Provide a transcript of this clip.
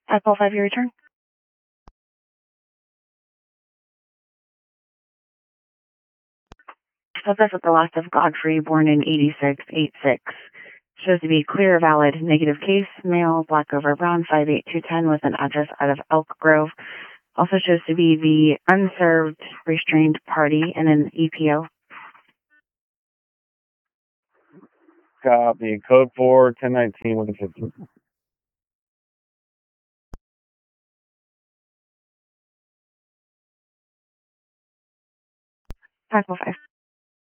5 your return. So that's with the loss of Godfrey, born in 8686. Shows to be clear, valid, negative case, male, black over brown, 58210, with an address out of Elk Grove. Also shows to be the unserved restrained party in an EPO. Copy. Code 4, 1019 with a 50. 505.